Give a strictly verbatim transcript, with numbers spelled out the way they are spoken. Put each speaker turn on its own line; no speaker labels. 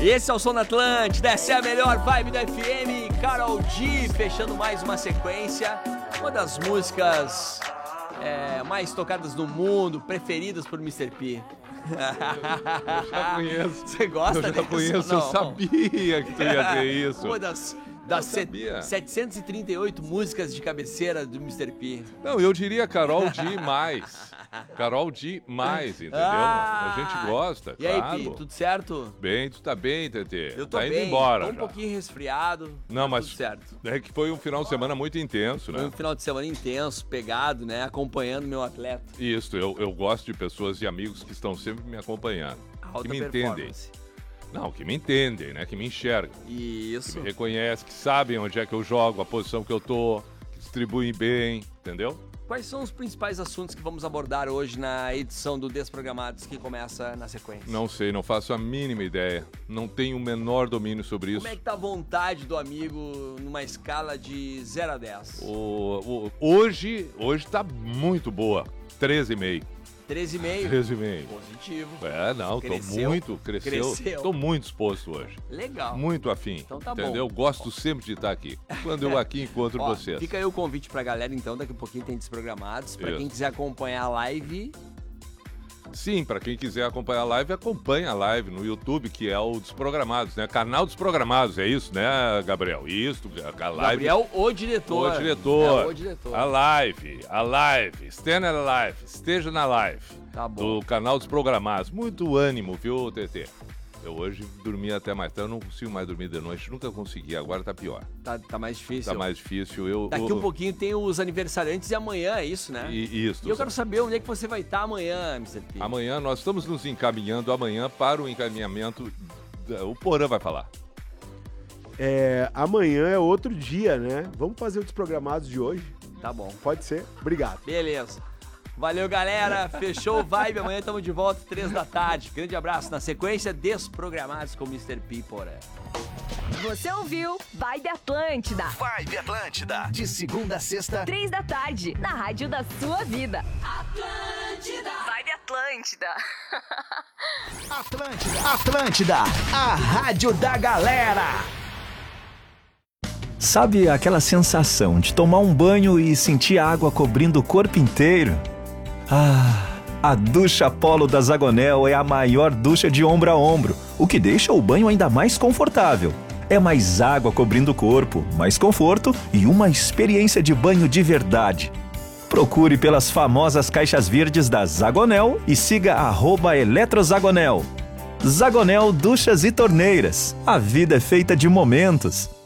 Esse é o Som da Atlântida, essa é a melhor vibe do F M. Karol G fechando mais uma sequência. Uma das músicas é, mais tocadas no mundo, preferidas por mister P.
Eu já conheço.
Você gosta
eu já
dessa?
conheço,
Não.
eu sabia que tu ia ter isso.
Uma das, das set, setecentas e trinta e oito músicas de cabeceira do mister P.
Não, eu diria Karol G mais. Karol G mais, entendeu?
Ah,
a gente gosta,
e aí,
claro.
Pi, tudo certo?
Bem, tu tá bem, Tetê?
Eu tô
tá indo
bem,
embora
tô um
já.
pouquinho resfriado,
Não, mas
tudo certo.
É que foi um final de semana muito intenso, né?
Foi um final de semana intenso, pegado, né? Acompanhando meu atleta.
Isso, eu, eu gosto de pessoas e amigos que estão sempre me acompanhando.
Alta
que me entendem.
performance.
Não, que me entendem, né? Que me enxergam.
Isso.
Que me reconhecem, que sabem onde é que eu jogo, a posição que eu tô, que distribuem bem, entendeu?
Quais são os principais assuntos que vamos abordar hoje na edição do Desprogramados que começa na sequência?
Não sei, não faço a mínima ideia. Não tenho o menor domínio sobre isso.
Como é que tá a vontade do amigo numa escala de zero a dez?
O, o, hoje, hoje tá muito boa. treze e meio.
treze e meio?
treze e meio.
Positivo.
É, não,
Cresceu.
tô muito, cresceu.
Cresceu.
Tô muito disposto hoje.
Legal.
Muito afim.
Então tá
entendeu?
bom.
Gosto sempre de estar aqui. Quando eu aqui encontro
Ó,
vocês.
fica aí o convite pra galera, então, daqui a pouquinho tem Desprogramados. Pra
Isso.
quem quiser acompanhar a live,
Sim, pra quem quiser acompanhar a live, acompanha a live no YouTube, que é o Desprogramados, né? Canal Desprogramados, é isso, né, Gabriel? Isso, a live.
Gabriel, o diretor.
O diretor.
É, o diretor.
A live, a live, esteja na live, esteja na live.
Tá bom.
Do canal Desprogramados. Muito ânimo, viu, Tetê? Eu hoje dormi até mais tarde, eu não consigo mais dormir de noite, nunca consegui, agora tá pior.
Tá, tá mais difícil.
Tá mais difícil. Eu,
Daqui
eu,
um pouquinho tem os aniversariantes e amanhã, é isso, né?
E, isso.
E eu quero saber onde é que você vai estar amanhã, mister P.
Amanhã, nós estamos nos encaminhando amanhã para o encaminhamento. da- O Porã vai falar.
É, amanhã é outro dia, né? Vamos fazer o Desprogramados de hoje?
Tá bom.
Pode ser? Obrigado.
Beleza. Valeu, galera. Fechou o vibe. Amanhã estamos de volta, três da tarde. Grande abraço. Na sequência, Desprogramados com mister P, Porã.
Você ouviu Vibe Atlântida.
Vibe Atlântida, de segunda a sexta,
Três da tarde, na rádio da sua vida. Atlântida. Vibe Atlântida.
Atlântida, Atlântida, a rádio da galera.
Sabe aquela sensação de tomar um banho e sentir a água cobrindo o corpo inteiro? Ah, a ducha Polo da Zagonel é a maior ducha de ombro a ombro, o que deixa o banho ainda mais confortável. É mais água cobrindo o corpo, mais conforto e uma experiência de banho de verdade. Procure pelas famosas caixas verdes da Zagonel e siga arroba Eletrozagonel. Zagonel Duchas e Torneiras. A vida é feita de momentos.